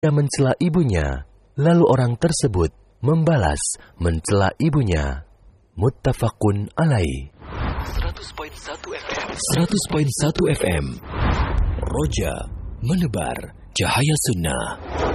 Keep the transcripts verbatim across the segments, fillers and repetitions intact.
Dia mencela ibunya, lalu orang tersebut membalas mencela ibunya. Muttafaqun alaih. seratus koma satu F M. seratus koma satu F M. Roja menebar cahaya sunnah.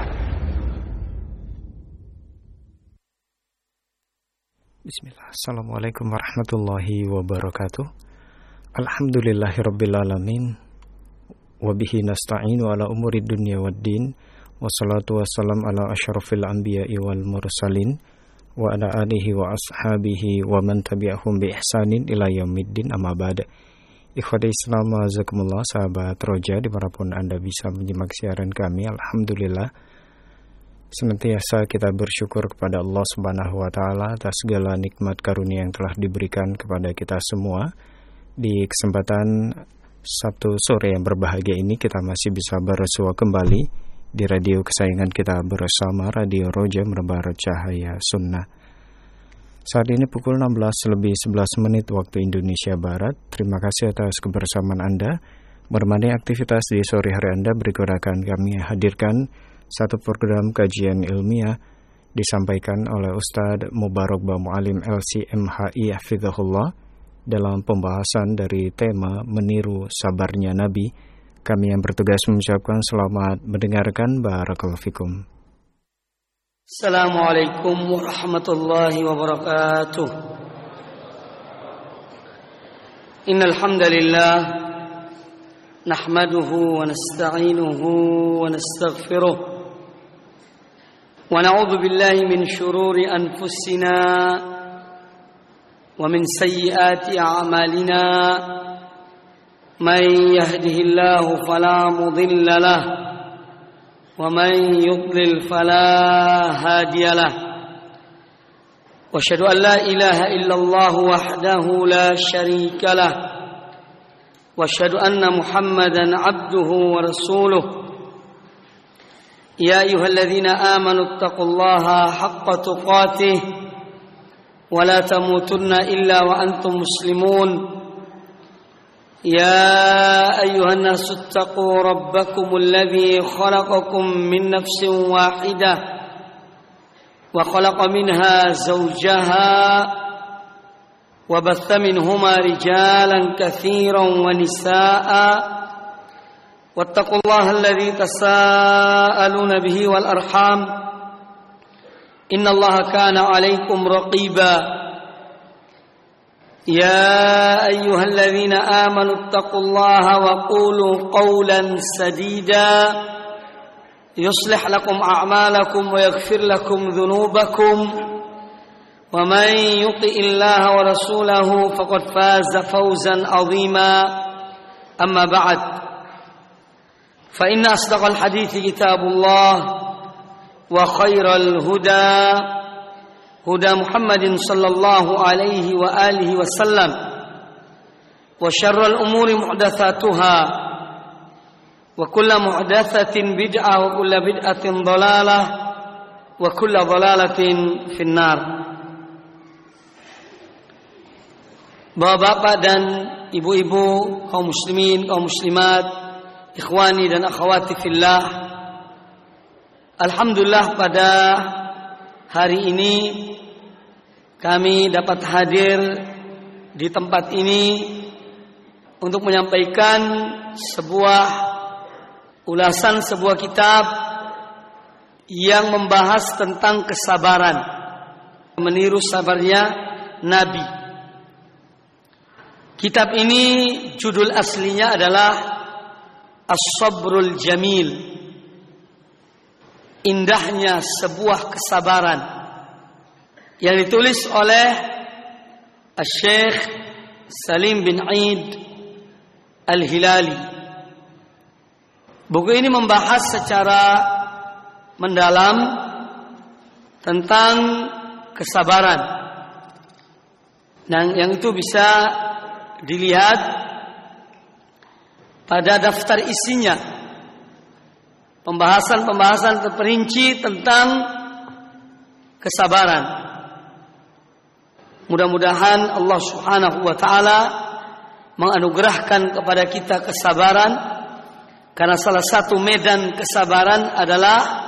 Bismillah. Assalamualaikum warahmatullahi wabarakatuh. Alhamdulillahirabbil alamin. Wa bihi nasta'inu ala umuri dunya waddin. Wassalatu wassalam ala asyrafil anbiya'i wal mursalin wa ala alihi wa ashabihi wa man tabi'ahum bi ihsanin ila yaumiddin, amma ba'd. Ikhwati Islam, azakumullah, sahabat Roja dimanapun Anda bisa menyimak siaran kami. Alhamdulillah, senantiasa kita bersyukur kepada Allah Subhanahu wa taala atas segala nikmat karunia yang telah diberikan kepada kita semua. Di kesempatan Sabtu sore yang berbahagia ini, kita masih bisa bersua kembali di radio kesayangan kita bersama Radio Roja menebar cahaya sunnah. Saat ini pukul enam belas lebih sebelas menit waktu Indonesia Barat. Terima kasih atas kebersamaan Anda. Berbagai aktivitas di sore hari Anda, berikut akan kami hadirkan satu program kajian ilmiah disampaikan oleh Ustadz Mubarak Ba Mu'alim L C M H I Hafizahullah dalam pembahasan dari tema meniru sabarnya Nabi. Kami yang bertugas mengucapkan selamat mendengarkan. Barakallahu fikum. Assalamualaikum warahmatullahi wabarakatuh. Innal hamdalillah nahmaduhu wa nasta'inuhu wa nastaghfiruh wa na'udzu billahi min shururi anfusina wa min sayyiati a'malina. Man yahdihillahu fala mudilla lahu wa man yudlil fala hadiya lahu. Wa asyhadu an la ilaha illallah wahdahu la syarika lahu wa asyhadu anna Muhammadan abduhu wa rasuluh. Ya ayyuhalladzina amanu taqullaha haqqa tuqatih wa la tamutunna illa wa antum muslimun. يا أيها الناس اتقوا ربكم الذي خلقكم من نفس واحدة وخلق منها زوجها وبث منهما رجالا كثيرا ونساء واتقوا الله الذي تساءلون به والأرحام إن الله كان عليكم رقيبا. يا أيها الذين آمنوا اتقوا الله وقولوا قولا سديدا يصلح لكم أعمالكم ويغفر لكم ذنوبكم ومن يطع الله ورسوله فقد فاز فوزا عظيما. أما بعد، فإن أصدق الحديث كتاب الله وخير الهدى هدى محمد صلى الله عليه وآله وسلم وشر الأمور محدثاتها وكل محدثة بدعة وكل بدعة ضلالة وكل ضلالة في النار. Bapak-bapak dan ibu-ibu, kaum muslimin, kaum muslimat, ikhwani dan akhwati fillah, alhamdulillah pada hari ini kami dapat hadir di tempat ini untuk menyampaikan sebuah ulasan sebuah kitab yang membahas tentang kesabaran, meniru sabarnya Nabi. Kitab ini judul aslinya adalah As-Sabrul Jamil, indahnya sebuah kesabaran, yang ditulis oleh Syekh Salim bin Aid Al-Hilali. Buku ini membahas secara mendalam tentang kesabaran, dan yang itu bisa dilihat pada daftar isinya, pembahasan-pembahasan terperinci tentang kesabaran. Mudah-mudahan Allah Subhanahu wa taala menganugerahkan kepada kita kesabaran, karena salah satu medan kesabaran adalah